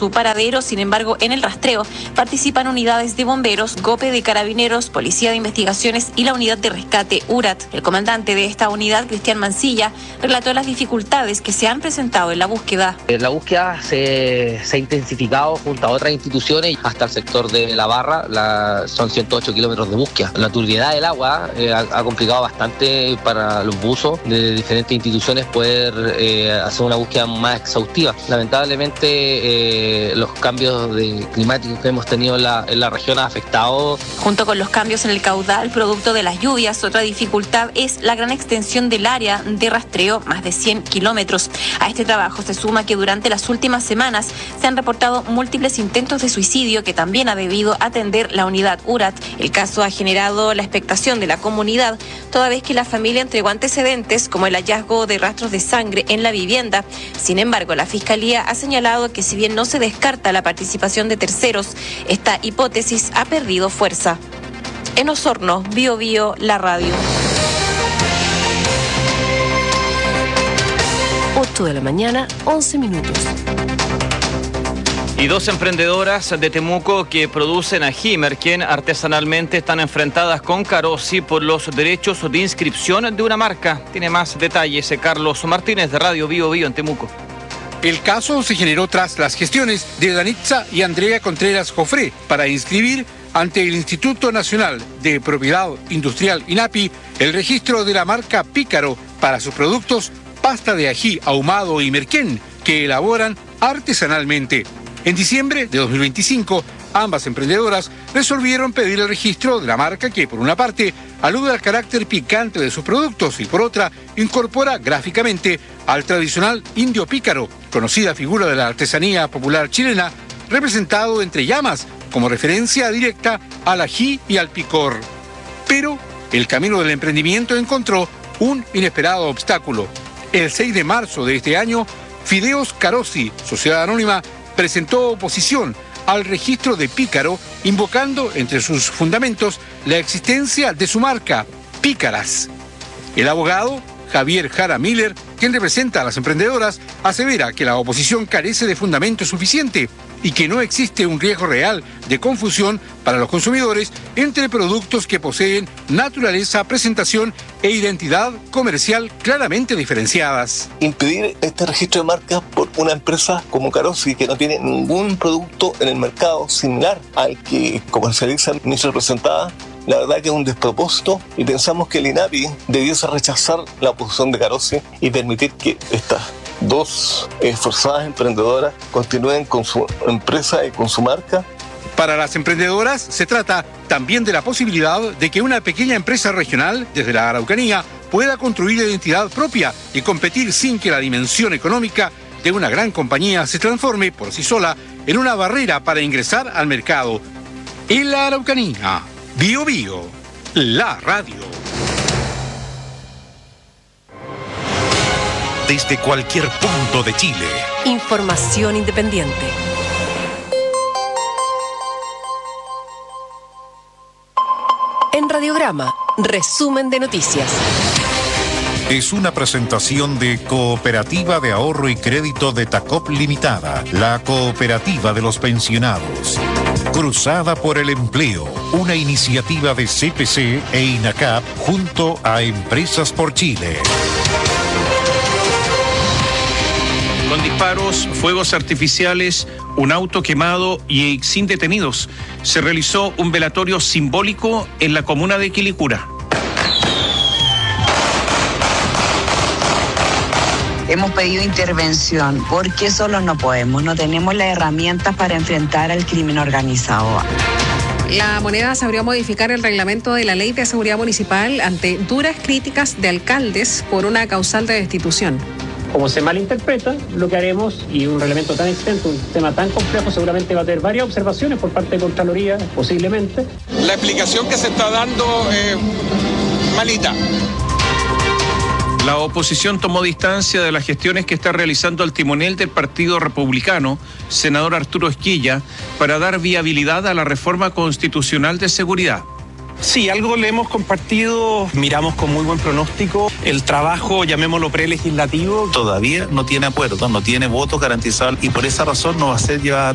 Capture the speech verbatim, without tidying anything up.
su paradero. Sin embargo, en el rastreo participan unidades de bomberos, GOPE de Carabineros, Policía de Investigaciones y la unidad de rescate U R A T. El comandante de esta unidad, Cristian Mancilla, relató las dificultades que se han presentado en la búsqueda. La búsqueda se, se ha intensificado junto a otras instituciones hasta el sector de La Barra. La, son ciento ocho kilómetros de búsqueda. La turbiedad del agua eh, ha, ha complicado bastante para los buzos de diferentes instituciones poder eh, hacer una búsqueda más exhaustiva. Lamentablemente eh, los cambios de, climáticos que hemos tenido en la, en la región han afectado. Junto con los cambios en el caudal producto de las lluvias, otra dificultad es la gran extensión del área de rastreo, más de cien kilómetros. A este trabajo se suma que durante las últimas semanas se han reportado múltiples intentos de suicidio que también ha debido atender la unidad U R A T. El caso ha generado la expectación de la comunidad, toda vez que la familia entregó antecedentes como el hallazgo de rastros de sangre en la vivienda. Sin embargo, la Fiscalía ha señalado que si bien no se descarta la participación de terceros, esta hipótesis ha perdido fuerza. En Osorno, Bio Bio, la radio. ocho de la mañana, once minutos. Y dos emprendedoras de Temuco que producen ají Merquén artesanalmente están enfrentadas con Carosi por los derechos de inscripción de una marca. Tiene más detalles Carlos Martínez de Radio Bio Bio en Temuco. El caso se generó tras las gestiones de Danitza y Andrea Contreras Jofré para inscribir ante el Instituto Nacional de Propiedad Industrial INAPI el registro de la marca Pícaro para sus productos pasta de ají ahumado y merquén que elaboran artesanalmente. En diciembre de dos mil veinticinco, ambas emprendedoras resolvieron pedir el registro de la marca que, por una parte, alude al carácter picante de sus productos y, por otra, incorpora gráficamente al tradicional indio pícaro, conocida figura de la artesanía popular chilena, representado entre llamas como referencia directa al ají y al picor. Pero el camino del emprendimiento encontró un inesperado obstáculo. El seis de marzo de este año, Fideos Carosi, Sociedad Anónima, presentó oposición al registro de Pícaro, invocando entre sus fundamentos la existencia de su marca, Pícaras. El abogado Javier Jara Miller, quien representa a las emprendedoras, asevera que la oposición carece de fundamento suficiente y que no existe un riesgo real de confusión para los consumidores entre productos que poseen naturaleza, presentación e identidad comercial claramente diferenciadas. Impedir este registro de marcas por una empresa como Carosi, que no tiene ningún producto en el mercado similar al que comercializa mi representada, la verdad que es un despropósito y pensamos que el INAPI debiese rechazar la posición de Carosi y permitir que estas dos esforzadas emprendedoras continúen con su empresa y con su marca. Para las emprendedoras se trata también de la posibilidad de que una pequeña empresa regional desde la Araucanía pueda construir identidad propia y competir sin que la dimensión económica de una gran compañía se transforme por sí sola en una barrera para ingresar al mercado. En la Araucanía, Bio Bio, la radio. Desde cualquier punto de Chile. Información independiente. En Radiograma, resumen de noticias. Es una presentación de Cooperativa de Ahorro y Crédito de Tacop Limitada, la cooperativa de los pensionados. Cruzada por el Empleo, una iniciativa de C P C e INACAP junto a Empresas por Chile. Con disparos, fuegos artificiales, un auto quemado y sin detenidos, se realizó un velatorio simbólico en la comuna de Quilicura. Hemos pedido intervención porque solos no podemos, no tenemos las herramientas para enfrentar al crimen organizado. La Moneda se abrió a modificar el reglamento de la Ley de Seguridad Municipal ante duras críticas de alcaldes por una causal de destitución. Como se malinterpreta, lo que haremos, y un reglamento tan extenso, un tema tan complejo, seguramente va a tener varias observaciones por parte de Contraloría, posiblemente. La explicación que se está dando es malita. La oposición tomó distancia de las gestiones que está realizando el timonel del Partido Republicano, senador Arturo Esquilla, para dar viabilidad a la reforma constitucional de seguridad. Sí, algo le hemos compartido, miramos con muy buen pronóstico el trabajo, llamémoslo prelegislativo. Todavía no tiene acuerdo, no tiene voto garantizado y por esa razón no va a ser llevada